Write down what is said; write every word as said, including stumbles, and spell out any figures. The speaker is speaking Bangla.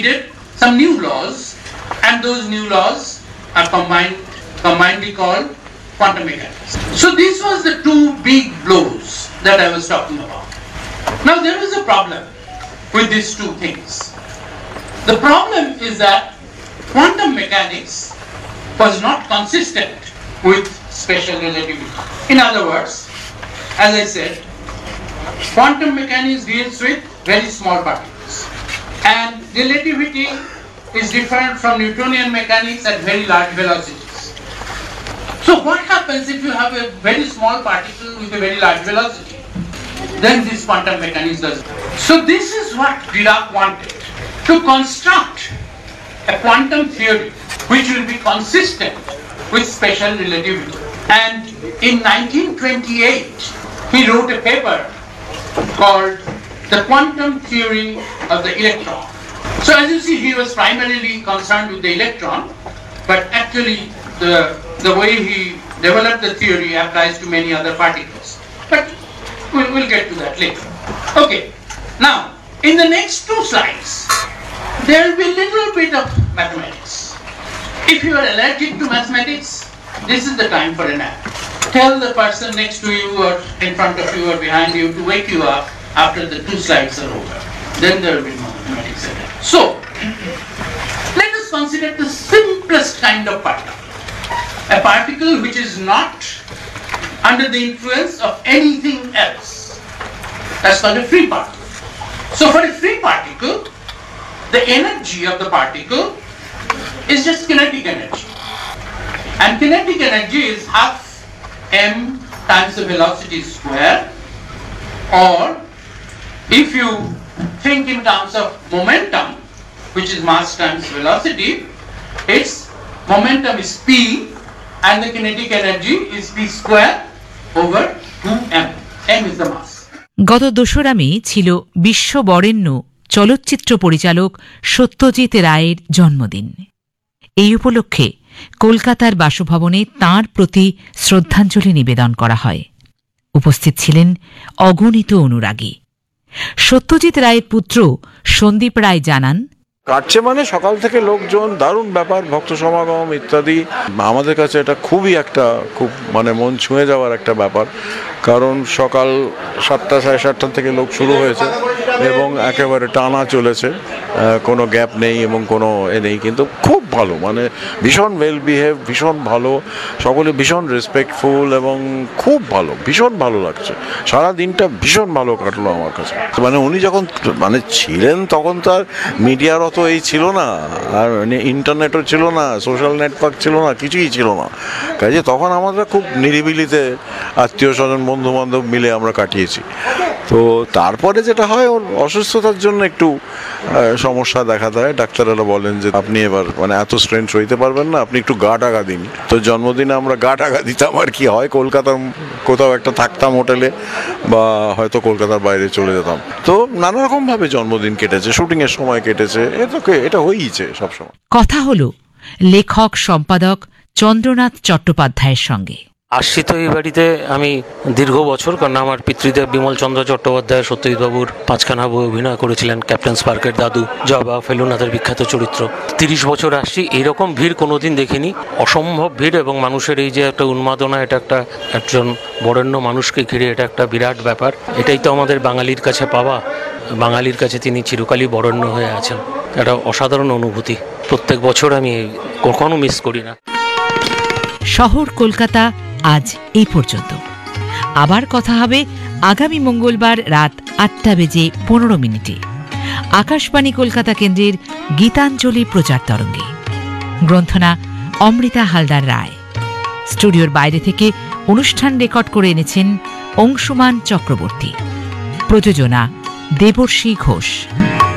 needed some new laws, and those new laws are combined, combinedly called quantum mechanics. So this was the two big blows that I was talking about. Now there is a problem with these two things. The problem is that quantum mechanics was not consistent with special relativity. In other words, as I said, quantum mechanics deals with very small particles, and relativity is different from Newtonian mechanics at very large velocities. So what happens if you have a very small particle with a very large velocity? Then this quantum mechanics does. So this is what Dirac wanted, to construct a quantum theory which will be consistent with special relativity. And in nineteen twenty-eight, he wrote a paper called The Quantum Theory of the Electron. So as you see, he was primarily concerned with the electron, but actually the, the way he developed the theory applies to many other particles. But we'll, we'll get to that later. Okay, now in the next two slides, there will be a little bit of mathematics. If you are allergic to mathematics, this is the time for a nap. Tell the person next to you or in front of you or behind you to wake you up after the two slides are over. Then there will be more mathematics in it. So, let us consider the simplest kind of particle. A particle which is not under the influence of anything else. That's called a free particle. So for a free particle, the energy of the particle is just kinetic energy. And kinetic energy is half m times the velocity square, or if you think in terms of momentum, which is mass times velocity, its momentum is p and the kinetic energy is p square over two m. m is the mass. গত দোসরা মে ছিল বিশ্ব বরেণ্য চলচ্চিত্র পরিচালক সত্যজিৎ রায়ের জন্মদিন। এই উপলক্ষে কলকাতার বাসভবনে তাঁর প্রতি শ্রদ্ধাঞ্জলি নিবেদন করা হয়। উপস্থিত ছিলেন অগণিত অনুরাগী। সত্যজিৎ রায়ের পুত্র সন্দীপ রায় জানান, কাটছে মানে সকাল থেকে লোকজন, দারুণ ব্যাপার, ভক্ত সমাগম ইত্যাদি। আমাদের কাছে এটা খুবই একটা খুব মানে মন ছুঁয়ে যাওয়ার একটা ব্যাপার, কারণ সকাল সাতটা সাড়ে সাতটা থেকে লোক শুরু হয়েছে এবং একেবারে টানা চলেছে, কোনো গ্যাপ নেই এবং কোনো এ নেই, কিন্তু খুব ভালো, মানে ভীষণ ওয়েল বিহেভ, ভীষণ ভালো, সকলে ভীষণ রেসপেক্টফুল এবং খুব ভালো, ভীষণ ভালো লাগছে। সারা দিনটা ভীষণ ভালো কাটলো আমার কাছে। মানে উনি যখন মানে ছিলেন তখন তার মিডিয়ার অত এই ছিল না, আর ইন্টারনেটও ছিল না, সোশ্যাল নেটওয়ার্ক ছিল না, কিছুই ছিল না। কাজে তখন আমরা খুব নিরিবিলিতে আত্মীয় স্বজন বন্ধু বান্ধব মিলে আমরা কাটিয়েছি। তো তারপরে যেটা হয়, ওর অসুস্থতার জন্য একটু সমস্যা দেখা দেয়। ডাক্তাররা বলেন যে আপনি এবার মানে এত স্ট্রেন সইতে পারবেন না, আপনি একটু গা টাকা দিন। তো জন্মদিনে আমরা গা টাকা দিতাম, আর কি হয় কলকাতার কোথাও একটা থাকতাম হোটেলে, বা হয়তো কলকাতার বাইরে চলে যেতাম। তো নানা রকম ভাবে জন্মদিন কেটেছে, শুটিং এর সময় কেটেছে, এটা এটা হয়েইছে সবসময়। কথা হলো লেখক সম্পাদক চন্দ্রনাথ চট্টোপাধ্যায়ের সঙ্গে। আসছি তো এই বাড়িতে আমি দীর্ঘ বছর, কারণ আমার পিতৃদেব বিমল চন্দ্র চট্টোপাধ্যায় সত্যজিৎবাবুর পাঁচখানা বই অভিনয় করেছিলেন, ক্যাপ্টেন স্পার্কের দাদু, জবা ফেলুনাথের বিখ্যাত চরিত্র। তিরিশ বছর আসছি, এইরকম ভিড় কোনোদিন দেখিনি, অসম্ভব ভিড়, এবং মানুষের এই যে একটা উন্মাদনা, এটা একটা একজন বরেণ্য মানুষকে ঘিরে এটা একটা বিরাট ব্যাপার। এটাই তো আমাদের বাঙালির কাছে পাওয়া, বাঙালির কাছে তিনি চিরকালই বরেণ্য হয়ে আছেন। একটা অসাধারণ অনুভূতি, প্রত্যেক বছর আমি কখনো মিস করি না। শহর কলকাতা আজ এই পর্যন্ত। আবার কথা হবে আগামী মঙ্গলবার রাত আটটা বেজে পনেরো মিনিটে আকাশবাণী কলকাতা কেন্দ্রের গীতাঞ্জলি প্রচার তরঙ্গে। গ্রন্থনা অমৃতা হালদার রায়। স্টুডিওর বাইরে থেকে অনুষ্ঠান রেকর্ড করে এনেছেন অংশুমান চক্রবর্তী। প্রযোজনা দেবর্ষী ঘোষ।